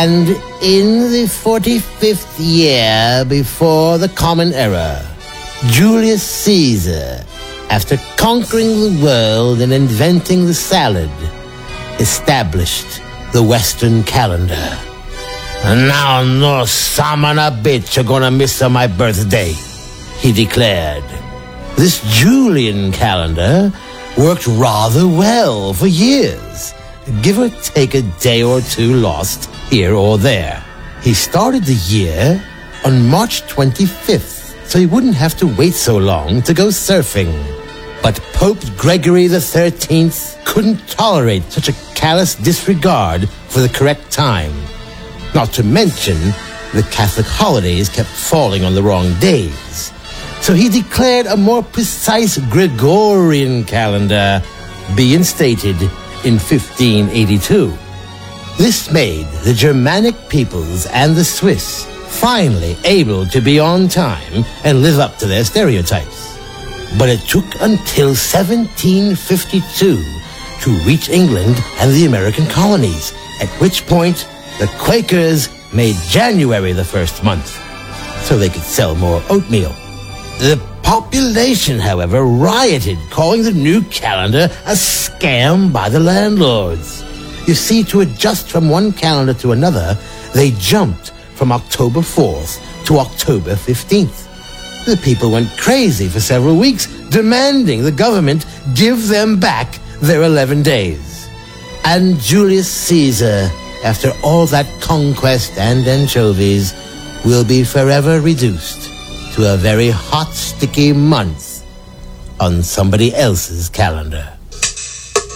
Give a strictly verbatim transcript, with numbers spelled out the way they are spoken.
And in the forty-fifth year before the Common Era, Julius Caesar, after conquering the world and inventing the salad, established the Western calendar. And now no son of a bitch are gonna miss on my birthday, he declared. This Julian calendar worked rather well for years, give or take a day or two lost here or there. He started the year on March twenty-fifth, so he wouldn't have to wait so long to go surfing. But Pope Gregory the thirteenth couldn't tolerate such a callous disregard for the correct time. Not to mention, the Catholic holidays kept falling on the wrong days. So he declared a more precise Gregorian calendar be instated in fifteen eighty-two. This made the Germanic peoples and the Swiss finally able to be on time and live up to their stereotypes. But it took until seventeen fifty-two to reach England and the American colonies, at which point the Quakers made January the first month, so they could sell more oatmeal. The population, however, rioted, calling the new calendar a scam by the landlords. You see, to adjust from one calendar to another, they jumped from October fourth to October fifteenth. The people went crazy for several weeks, demanding the government give them back their eleven days. And Julius Caesar, after all that conquest and anchovies, will be forever reduced to a very hot, sticky month on somebody else's calendar.